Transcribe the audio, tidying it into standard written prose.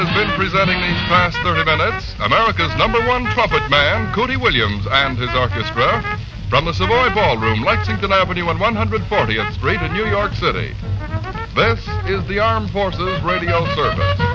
Has been presenting these past 30 minutes America's #1 trumpet man, Cootie Williams, and his orchestra from the Savoy Ballroom, Lexington Avenue and 140th Street in New York City. This is the Armed Forces Radio Service.